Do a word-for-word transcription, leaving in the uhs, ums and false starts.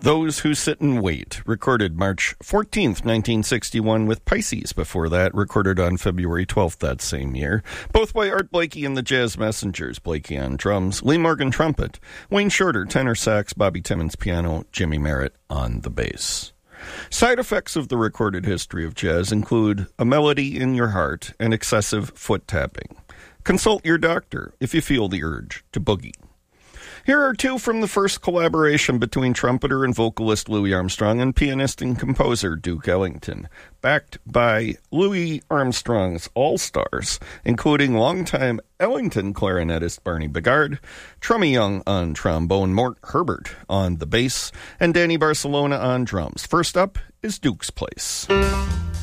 Those Who Sit and Wait, recorded March fourteenth, nineteen sixty-one, with Pisces before that, recorded on February twelfth that same year. Both by Art Blakey and the Jazz Messengers, Blakey on drums, Lee Morgan trumpet, Wayne Shorter tenor sax, Bobby Timmons piano, Jimmy Merritt on the bass. Side effects of the recorded history of jazz include a melody in your heart and excessive foot tapping. Consult your doctor if you feel the urge to boogie. Here are two from the first collaboration between trumpeter and vocalist Louis Armstrong and pianist and composer Duke Ellington, backed by Louis Armstrong's All-Stars, including longtime Ellington clarinetist Barney Bigard, Trummy Young on trombone, Mort Herbert on the bass, and Danny Barcelona on drums. First up is Duke's Place.